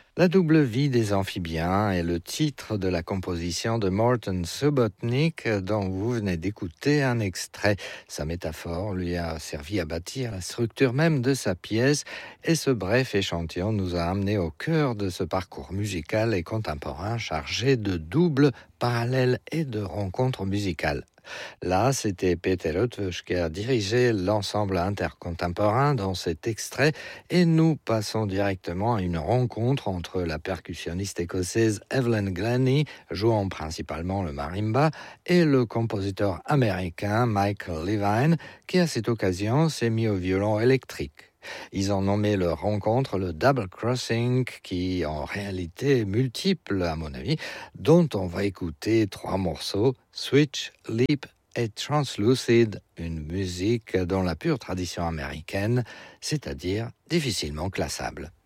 La double vie des amphibiens est le titre de la composition de Morton Subotnick dont vous venez d'écouter un extrait. Sa métaphore lui a servi à bâtir la structure même de sa pièce et ce bref échantillon nous a amené au cœur de ce parcours musical et contemporain chargé de doubles, parallèles et de rencontres musicales. Là, c'était Peter Eötvös qui a dirigé l'ensemble intercontemporain dans cet extrait et nous passons directement à une rencontre entre la percussionniste écossaise Evelyn Glennie, jouant principalement le marimba, et le compositeur américain Michael Levine, qui à cette occasion s'est mis au violon électrique. Ils ont nommé leur rencontre le Double Crossing, qui en réalité est multiple à mon avis, dont on va écouter 3 morceaux, Switch, Leap et Translucid, une musique dans la pure tradition américaine, c'est-à-dire difficilement classable.